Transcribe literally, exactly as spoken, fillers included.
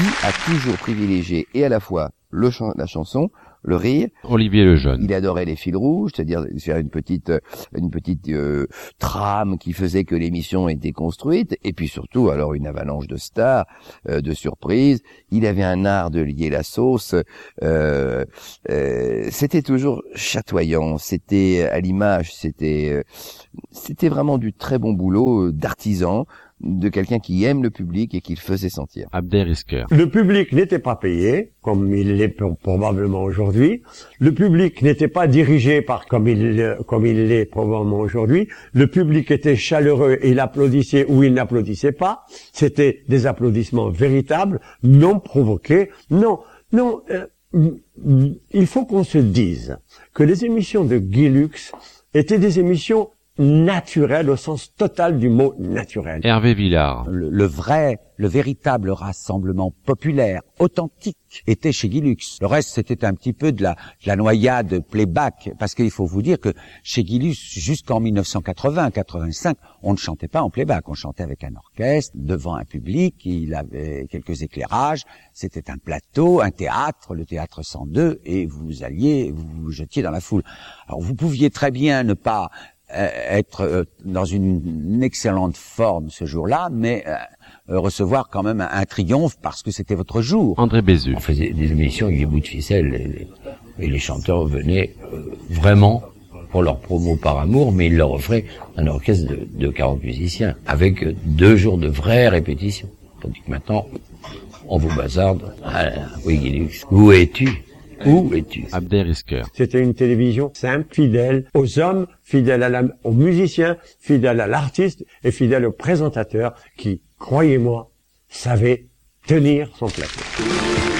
Guy a toujours privilégié et à la fois le chan- la chanson, le rire. Olivier Lejeune. Il adorait les fils rouges, c'est-à-dire faire une petite, une petite euh, trame qui faisait que l'émission était construite, et puis surtout, alors une avalanche de stars, euh, de surprises. Il avait un art de lier la sauce. Euh, euh, c'était toujours chatoyant. C'était à l'image. C'était, euh, c'était vraiment du très bon boulot euh, d'artisan, de quelqu'un qui aime le public et qui le faisait sentir. Abder Isker. Le public n'était pas payé, comme il l'est probablement aujourd'hui. Le public n'était pas dirigé par comme il, comme il l'est probablement aujourd'hui. Le public était chaleureux et il applaudissait ou il n'applaudissait pas. C'était des applaudissements véritables, non provoqués. Non, non, euh, il faut qu'on se dise que les émissions de Guy Lux étaient des émissions naturel au sens total du mot naturel. Hervé Villard. Le, le vrai, le véritable rassemblement populaire, authentique, était chez Guy Lux. Le reste, c'était un petit peu de la, de la noyade playback, parce qu'il faut vous dire que chez Guy Lux, jusqu'en mille neuf cent quatre-vingts quatre-vingt-cinq, on ne chantait pas en playback, on chantait avec un orchestre, devant un public, il avait quelques éclairages, c'était un plateau, un théâtre, le théâtre cent deux, et vous alliez, vous vous jetiez dans la foule. Alors vous pouviez très bien ne pas être dans une, une excellente forme ce jour-là, mais euh, recevoir quand même un, un triomphe parce que c'était votre jour. André Bézu. On faisait des émissions avec des bouts de ficelle et, et les chanteurs venaient euh, vraiment pour leur promo par amour, mais ils leur offraient un orchestre de, de quarante musiciens avec deux jours de vraies répétitions. Tandis que maintenant, on vous bazarde. Ah, oui, Guy Lux, où es-tu ? Où es-tu ? Abder Isker. C'était une télévision simple, fidèle aux hommes, fidèle à la, aux musiciens, fidèle à l'artiste et fidèle au présentateur qui, croyez-moi, savait tenir son plateau.